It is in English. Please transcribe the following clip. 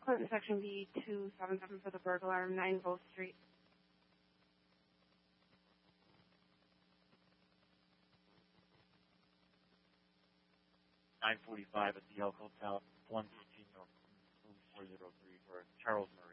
Clinton Section B 277 for the burglar, 9 Grove Street. 945 at the Elk Hotel, 115 North 403 for Charles Murray.